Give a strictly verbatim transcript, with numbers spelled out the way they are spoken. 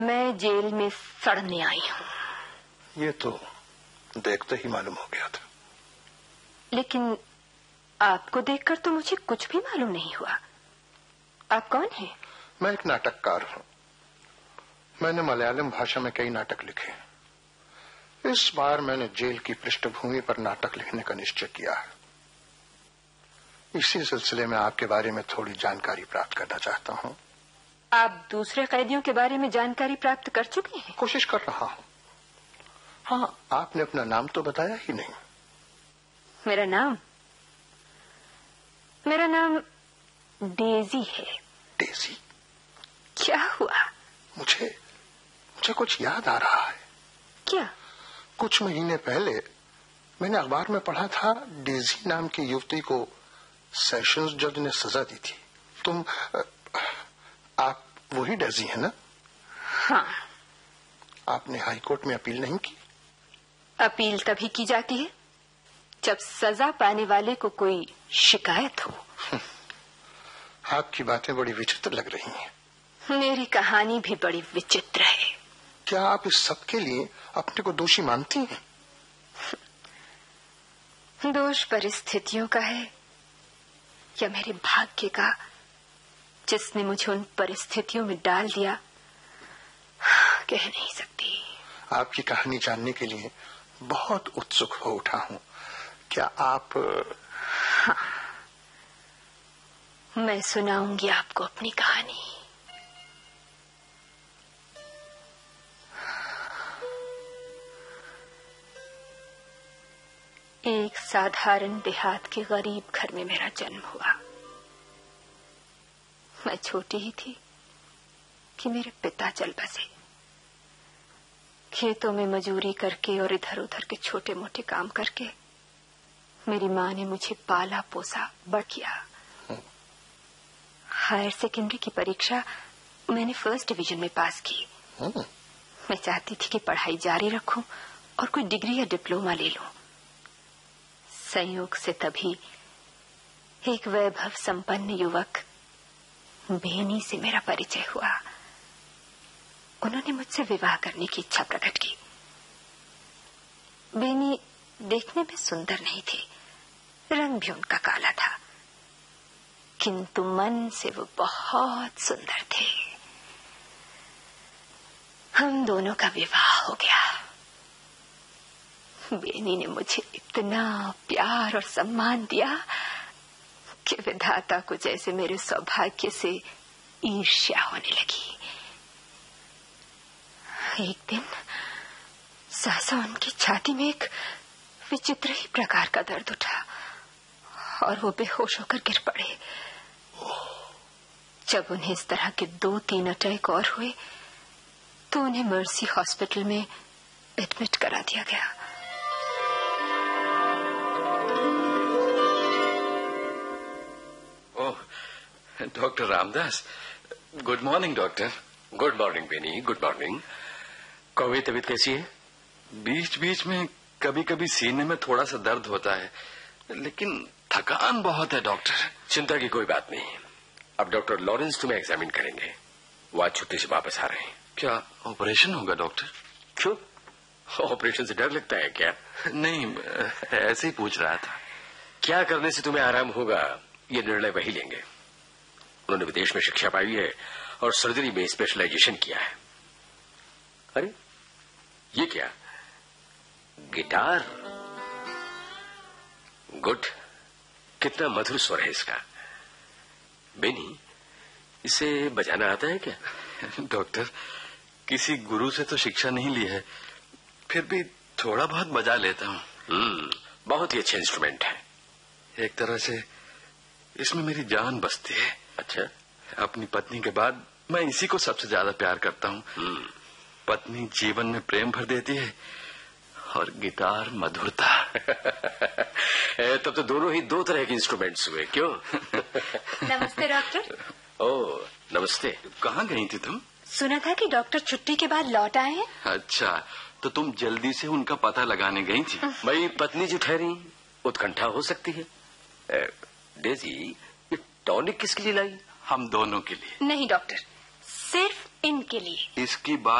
मैं जेल में सड़ने आई हूँ। ये तो देखते ही मालूम हो गया था। लेकिन आपको देखकर तो मुझे कुछ भी मालूम नहीं हुआ। आप कौन हैं? मैं एक नाटककार हूँ। मैंने मलयालम भाषा में कई नाटक लिखे। इस बार मैंने जेल की पृष्ठभूमि पर नाटक लिखने का निश्चय किया है। इसी सिलसिले में आपके बारे में थोड़ी जानकारी प्राप्त करना चाहता हूँ। आप दूसरे कैदियों के बारे में जानकारी प्राप्त कर चुके हैं? कोशिश कर रहा हूँ। हाँ, आपने अपना नाम तो बताया ही नहीं। मेरा नाम मेरा नाम डेजी है। डेजी? क्या हुआ? मुझे मुझे कुछ याद आ रहा है। क्या? कुछ महीने पहले मैंने अखबार में पढ़ा था, डेजी नाम की युवती को सेशंस जज ने सजा दी थी। तुम आप वही डेजी है ना? हाँ। आपने हाई कोर्ट में अपील नहीं की? अपील तभी की जाती है जब सजा पाने वाले को कोई शिकायत हो। आपकी बातें बड़ी विचित्र लग रही हैं। मेरी कहानी भी बड़ी विचित्र है। क्या आप इस सब के लिए अपने को दोषी मानती हैं? दोष परिस्थितियों का है या मेरे भाग्य का, जिसने मुझे उन परिस्थितियों में डाल दिया, कह नहीं सकती। आपकी कहानी जानने के लिए बहुत उत्सुक हो उठा हूँ। क्या आप? हाँ, मैं सुनाऊंगी आपको अपनी कहानी। एक साधारण देहात के गरीब घर में मेरा जन्म हुआ। मैं छोटी ही थी कि मेरे पिता चल बसे। खेतों में मजूरी करके और इधर उधर के छोटे मोटे काम करके मेरी माँ ने मुझे पाला पोसा बड़ किया। हायर सेकेंडरी की परीक्षा मैंने फर्स्ट डिवीजन में पास की। मैं चाहती थी कि पढ़ाई जारी रखूं और कोई डिग्री या डिप्लोमा ले लूं। संयोग से तभी एक वैभव संपन्न युवक बेनी से मेरा परिचय हुआ। उन्होंने मुझसे विवाह करने की इच्छा प्रकट की। बेनी देखने में सुंदर नहीं थे, रंग भी उनका काला था, किंतु मन से वो बहुत सुंदर थे। हम दोनों का विवाह हो गया। बेनी ने मुझे इतना प्यार और सम्मान दिया कि विधाता को जैसे मेरे सौभाग्य से ईर्ष्या होने लगी। एक दिन सहसा उनकी छाती में एक विचित्र ही प्रकार का दर्द उठा और वो बेहोश होकर गिर पड़े। जब उन्हें इस तरह के दो तीन अटैक और हुए तो उन्हें मर्सी हॉस्पिटल में एडमिट करा दिया गया। ओह, doctor Ramdas. Good morning doctor. Good morning Beni, good morning. कौवे तबीयत कैसी है? बीच बीच में कभी कभी सीने में थोड़ा सा दर्द होता है, लेकिन थकान बहुत है डॉक्टर। चिंता की कोई बात नहीं। अब डॉक्टर लॉरेंस तुम्हें एग्जामिन करेंगे। वो आज छुट्टी से वापस आ रहे हैं। क्या ऑपरेशन होगा डॉक्टर? क्यों, ऑपरेशन से डर लगता है क्या? नहीं, ऐसे ही पूछ रहा था। क्या करने से तुम्हें आराम होगा, ये निर्णय वही लेंगे। उन्होंने विदेश में शिक्षा पाई है और सर्जरी में स्पेशलाइजेशन किया है। अरे ये क्या, गिटार? गुड, कितना मधुर स्वर है इसका। बेनी, इसे बजाना आता है क्या? डॉक्टर, किसी गुरु से तो शिक्षा नहीं ली है, फिर भी थोड़ा बहुत बजा लेता हूँ। हम्म, बहुत ही अच्छा इंस्ट्रूमेंट है। एक तरह से इसमें मेरी जान बसती है। अच्छा? अपनी पत्नी के बाद मैं इसी को सबसे ज्यादा प्यार करता हूँ। पत्नी जीवन में प्रेम भर देती है और गिटार मधुरता। तब तो दोनों ही दो तरह के इंस्ट्रूमेंट्स हुए, क्यों? नमस्ते डॉक्टर। ओह, नमस्ते। कहाँ गई थी तुम? सुना था कि डॉक्टर छुट्टी के बाद लौट आए हैं। अच्छा, तो तुम जल्दी से उनका पता लगाने गई थी। भाई पत्नी जो ठहरी, उत्कंठा हो सकती है। डेजी, ये टॉनिक किसके लिए लाई? हम दोनों के लिए। नहीं डॉक्टर, सिर्फ इनके लिए। इसकी बात